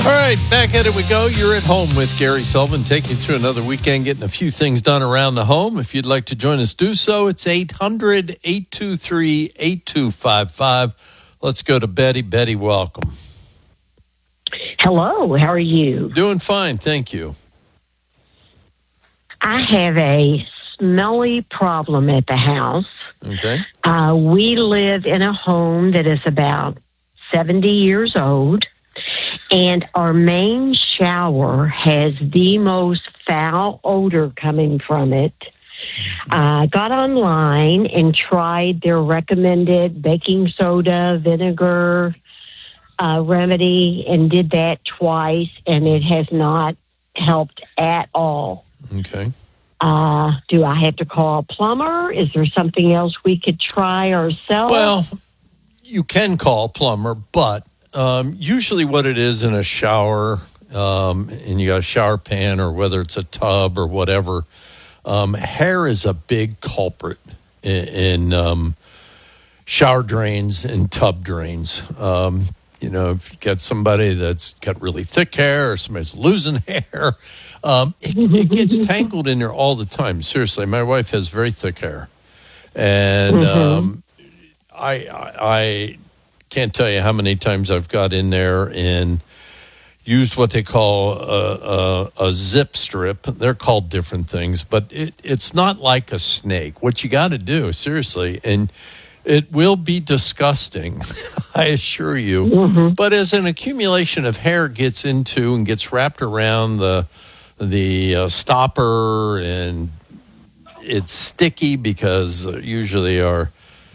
All right, back at it we go. You're at home with Gary Sullivan, taking you through another weekend, getting a few things done around the home. If you'd like to join us, do so. It's 800-823-8255. Let's go to Betty. Betty, welcome. Hello, how are you? Doing fine, thank you. I have a smelly problem at the house. Okay. We live in a home that is about 70 years old, and our main shower has the most foul odor coming from it. I got online and tried their recommended baking soda, vinegar remedy, and did that twice, and it has not helped at all. Okay. Do I have to call a plumber? Is there something else we could try ourselves? Well, you can call a plumber, but usually what it is in a shower, and you got a shower pan or whether it's a tub or whatever, hair is a big culprit in shower drains and tub drains. If you got somebody that's got really thick hair or somebody's losing hair, it gets tangled in there all the time. Seriously, my wife has very thick hair. And I can't tell you how many times I've got in there and used what they call a zip strip. They're called different things, but it's not like a snake. What you got to do, seriously, and it will be disgusting, I assure you. But as an accumulation of hair gets into and gets wrapped around the stopper, and it's sticky because usually our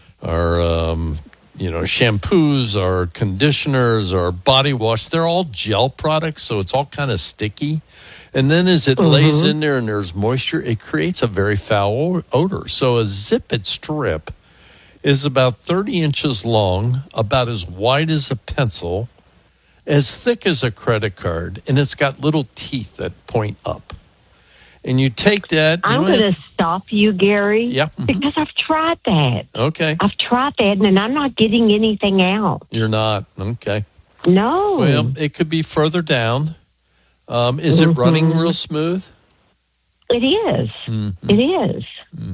shampoos, our conditioners, our body wash, they're all gel products, so it's all kind of sticky. And then as it lays in there and there's moisture, it creates a very foul odor. So a Zip-It strip is about 30 inches long, about as wide as a pencil, as thick as a credit card, and it's got little teeth that point up. And you take that. I'm going to stop you, Gary. Yeah. Because I've tried that. Okay. I've tried that, and I'm not getting anything out. You're not? Okay. No. Well, it could be further down. Is it running real smooth? It is. It is.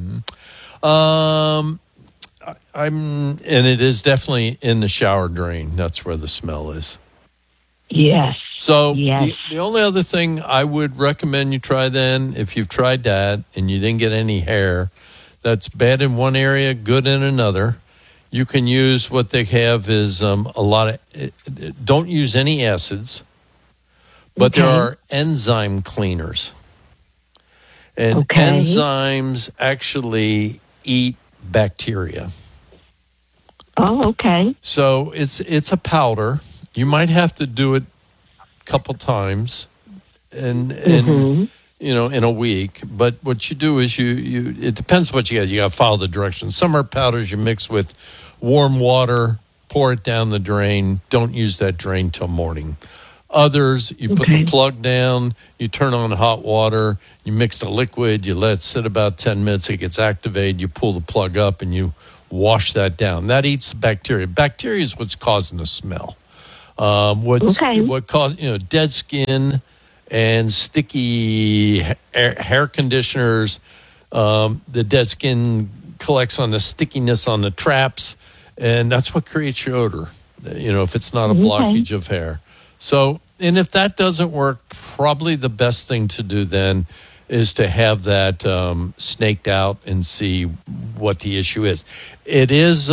And it is definitely in the shower drain. That's where the smell is. Yes. So yes. The only other thing I would recommend you try then, if you've tried that and you didn't get any hair, that's bad in one area, good in another. You can use what they have is don't use any acids, but there are enzyme cleaners. And enzymes actually eat bacteria. Oh, okay. So it's a powder. You might have to do it a couple times in a week. But what you do is it depends what you got. You got to follow the directions. Some are powders you mix with warm water, pour it down the drain. Don't use that drain till morning. Others, you put the plug down, you turn on hot water, you mix the liquid, you let it sit about 10 minutes, it gets activated, you pull the plug up, and you wash that down. That eats the bacteria. Bacteria is what's causing the smell. What causes dead skin and sticky hair conditioners. The dead skin collects on the stickiness on the traps, and that's what creates your odor. If it's not a blockage of hair. So, and if that doesn't work, probably the best thing to do then is to have that snaked out and see what the issue is. It is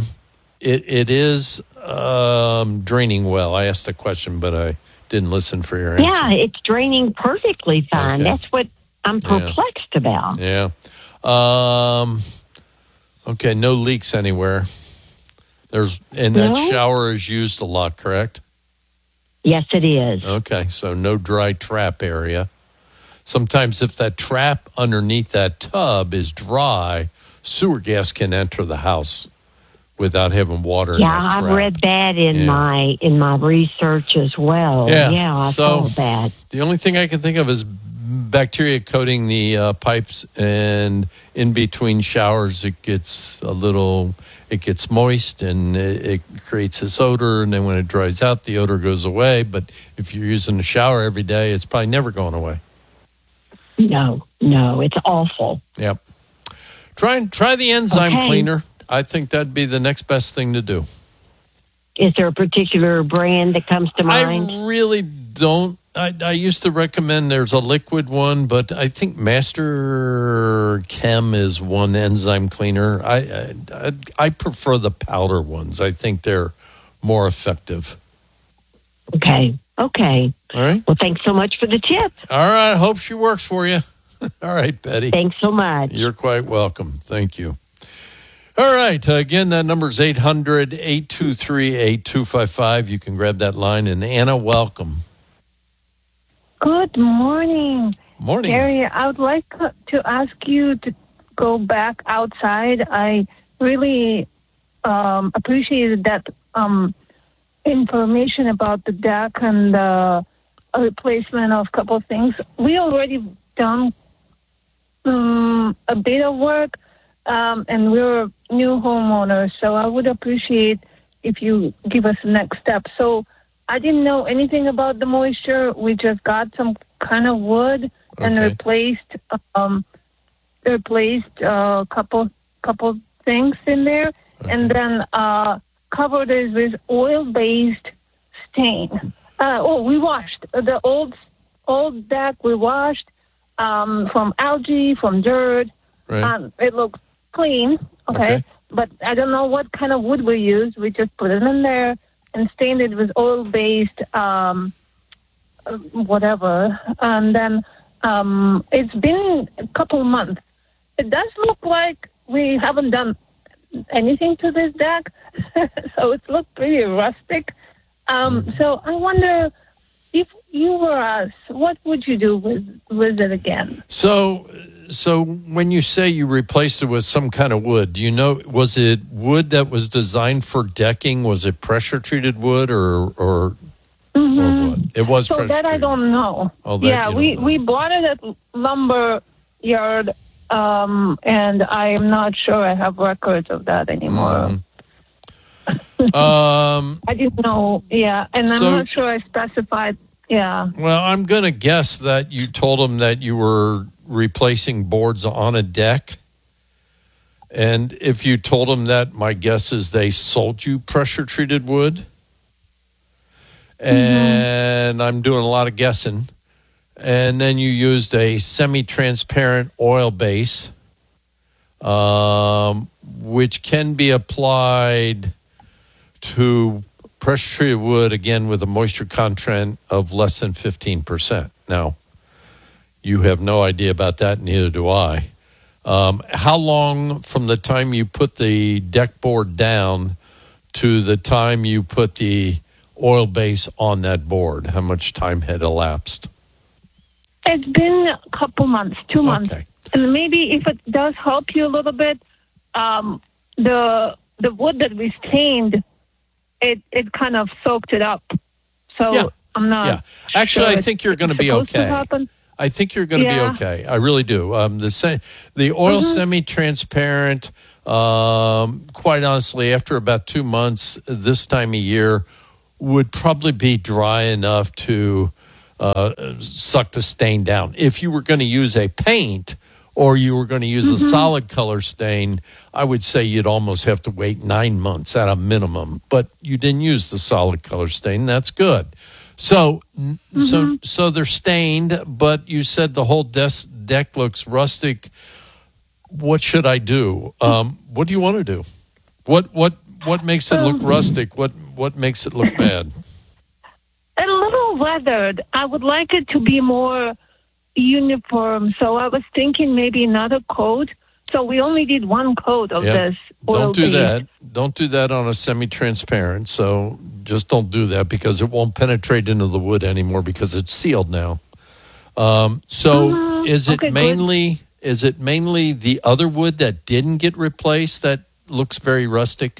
draining well. I asked the question, but I didn't listen for your answer. Yeah, it's draining perfectly fine. Okay. That's what I'm perplexed about. Yeah. Okay, no leaks anywhere. That shower is used a lot, correct? Yes, it is. Okay, so no dry trap area. Sometimes if that trap underneath that tub is dry, sewer gas can enter the house without having water in that trap. Yeah, I've read that in my research as well. Yeah, I saw that. The only thing I can think of is bacteria coating the pipes, and in between showers, it gets moist, and it creates this odor. And then when it dries out, the odor goes away. But if you're using a shower every day, it's probably never going away. No, it's awful. Yep. Try the enzyme cleaner. I think that'd be the next best thing to do. Is there a particular brand that comes to mind? I really don't. I used to recommend there's a liquid one, but I think Master Chem is one enzyme cleaner. I prefer the powder ones. I think they're more effective. Okay. All right. Well, thanks so much for the tip. All right. I hope she works for you. All right, Betty. Thanks so much. You're quite welcome. Thank you. All right. Again, that number is 800-823-8255. You can grab that line. And Anna, welcome. Good morning. Morning. Gary, I would like to ask you to go back outside. I really appreciated that information about the deck and the replacement of a couple of things. We already done a bit of work, and we're new homeowners, so I would appreciate if you give us the next step. So I didn't know anything about the moisture. We just got some kind of wood and replaced a couple things in there, and then covered it with oil-based stain. We washed the old deck. We washed from algae, from dirt. Right. It looks clean. Okay, but I don't know what kind of wood we used. We just put it in there and stained it with oil-based whatever. And then it's been a couple months. It does look like we haven't done anything to this deck, so it looks pretty rustic. So I wonder, if you were us, what would you do with it again? So when you say you replaced it with some kind of wood, do you know, was it wood that was designed for decking? Was it pressure-treated wood or what? It was so that I don't know. Oh, that yeah, you don't know. we bought it at lumber yard, and I am not sure I have records of that anymore. I didn't know. Yeah, and I'm not sure I specified. Yeah. Well, I'm going to guess that you told them that you were replacing boards on a deck. And if you told them that, my guess is they sold you pressure-treated wood. And I'm doing a lot of guessing. And then you used a semi-transparent oil base, which can be applied to pressure-treated wood, again, with a moisture content of less than 15%. Now, you have no idea about that, neither do I. How long from the time you put the deck board down to the time you put the oil base on that board? How much time had elapsed? It's been a couple months, 2 months. Okay. And maybe if it does help you a little bit, the wood that we stained, it kind of soaked it up. So Yeah. I'm not. Yeah. Actually, sure I think you're going to be supposed to okay. happen. I think you're going to be okay. I really do. The oil semi-transparent, quite honestly, after about 2 months, this time of year, would probably be dry enough to suck the stain down. If you were going to use a paint or you were going to use a solid color stain, I would say you'd almost have to wait 9 months at a minimum. But you didn't use the solid color stain. That's good. So they're stained, but you said the whole deck looks rustic. What should I do? What do you want to do? What makes it look rustic? What makes it look bad? A little weathered. I would like it to be more uniform. So I was thinking maybe another coat. So we only did one coat of this. Don't do that. Don't do that on a semi-transparent. So just don't do that because it won't penetrate into the wood anymore because it's sealed now. Is it mainly the other wood that didn't get replaced that looks very rustic?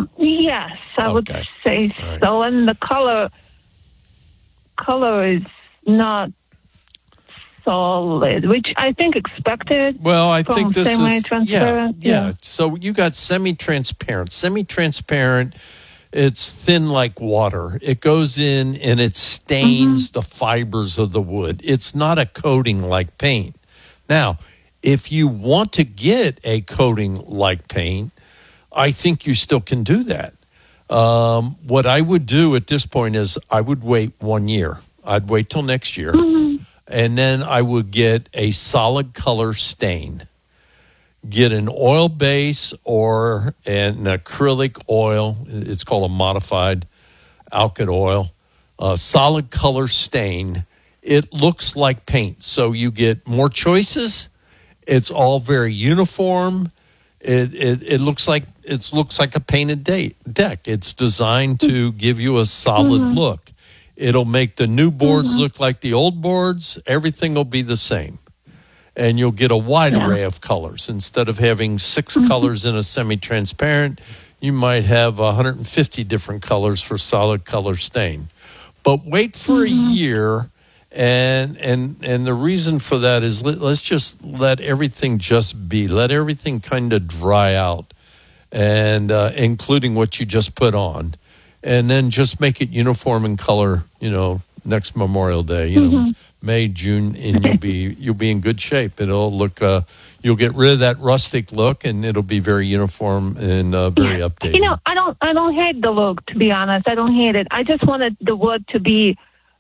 Yes, I would say so. And the color is not solid, which I think expected. Well, I think this is semi-transparent. yeah. So you got semi-transparent. Semi-transparent, it's thin like water. It goes in and it stains the fibers of the wood. It's not a coating like paint. Now, if you want to get a coating like paint, I think you still can do that. What I would do at this point is I would wait 1 year. I'd wait till next year. And then I would get a solid color stain. Get an oil base or an acrylic oil. It's called a modified alkyd oil. A solid color stain. It looks like paint. So you get more choices. It's all very uniform. It looks like a painted deck. It's designed to give you a solid look. It'll make the new boards look like the old boards. Everything will be the same. And you'll get a wide array of colors. Instead of having 6 colors in a semi-transparent, you might have 150 different colors for solid color stain. But wait for a year, and the reason for that is let's just let everything just be. Let everything kind of dry out, and including what you just put on. And then just make it uniform in color, next Memorial Day, May, June, and you'll be in good shape. It'll look, you'll get rid of that rustic look, and it'll be very uniform and very updated. I don't hate the look, to be honest. I don't hate it. I just wanted the wood to be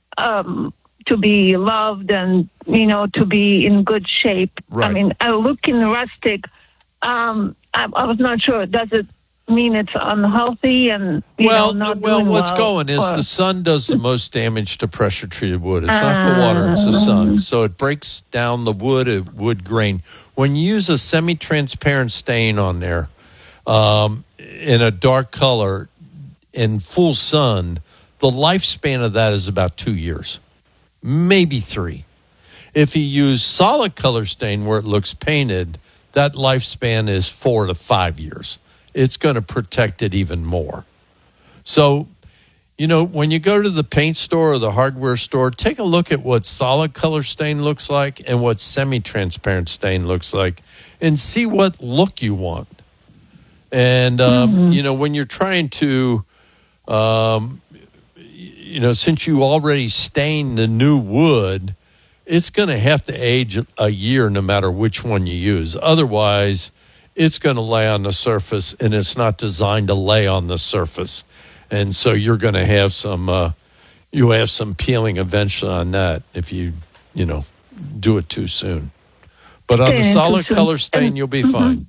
loved and, to be in good shape. Right. I mean, I look in rustic. I was not sure. Does it mean it's unhealthy and not doing what's going is the sun does the most damage to pressure treated wood. It's not the water, it's the sun. So it breaks down the wood grain. When you use a semi-transparent stain on there in a dark color in full sun, the lifespan of that is about 2 years, maybe 3. If you use solid color stain where it looks painted, that lifespan is 4 to 5 years. It's going to protect it even more. So, when you go to the paint store or the hardware store, take a look at what solid color stain looks like and what semi-transparent stain looks like and see what look you want. And, when you're trying to, since you already stained the new wood, it's going to have to age a year no matter which one you use. Otherwise, it's going to lay on the surface, and it's not designed to lay on the surface. And so you're going to have some peeling eventually on that if you do it too soon. But on the solid color stain, you'll be fine.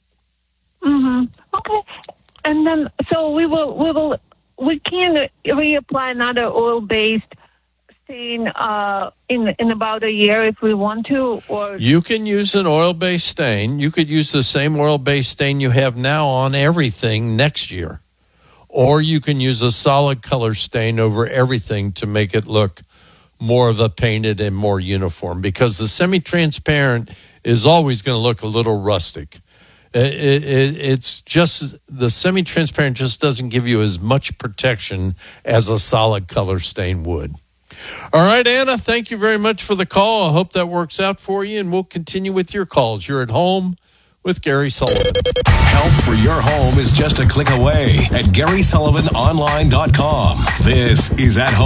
Okay. And then, so we can reapply another oil-based stain in about a year if we want to, or you can use an oil-based stain. You could use the same oil-based stain you have now on everything next year, or you can use a solid color stain over everything to make it look more of a painted and more uniform. Because the semi-transparent is always going to look a little rustic. It's just the semi-transparent just doesn't give you as much protection as a solid color stain would. All right, Anna, thank you very much for the call. I hope that works out for you, and we'll continue with your calls. You're at home with Gary Sullivan. Help for your home is just a click away at GarySullivanOnline.com. This is At Home.